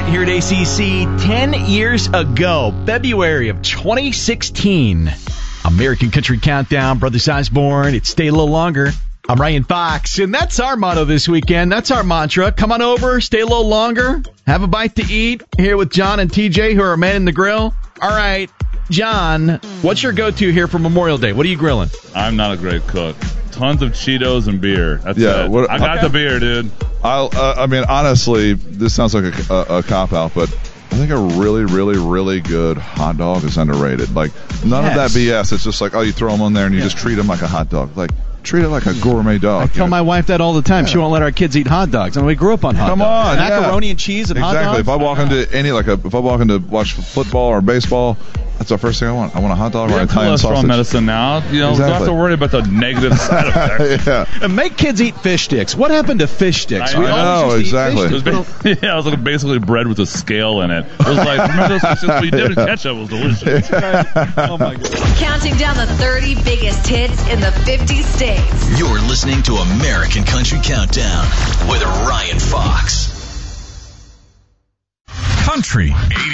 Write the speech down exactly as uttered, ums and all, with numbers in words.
right here at A C C. Ten years ago, February of twenty sixteen, American Country Countdown, Brothers Osborne, it's Stay a Little Longer. I'm Ryan Fox, and that's our motto this weekend. That's our mantra. Come on over, stay a little longer, have a bite to eat. Here with John and T J, who are manning the grill. All right, John, what's your go-to here for Memorial Day? What are you grilling? I'm not a great cook. Tons of Cheetos and beer. That's Yeah, it. what- I got okay. the beer, dude. I'll, uh, I mean, honestly, this sounds like a, a, a cop-out, but I think a really, really, really good hot dog is underrated. Like, none Yes. of that B S. It's just like, oh, you throw them on there and you just treat them like a hot dog. Like, treat it like a gourmet dog. I tell my wife that all the time. She won't let our kids eat hot dogs. I mean, we grew up on hot Come dogs. on, yeah. Macaroni and cheese and Exactly. hot dogs. If I walk into any, like, a, if I walk into watch football or baseball, that's the first thing I want. I want a hot dog We or an have Italian cholesterol sausage. medicine now. You know, Exactly. don't have to worry about the negative side effects. yeah. And make kids eat fish sticks. What happened to fish sticks? I We know, always used to eat exactly. fish It was sticks. ba- yeah, it was like basically bread with a scale in it. It was like, remember those fish sticks? What you did with ketchup was delicious. Oh, my God. Counting down the thirty biggest hits in the fifty states. You're listening to American Country Countdown with Ryan Fox. Country eighty-nine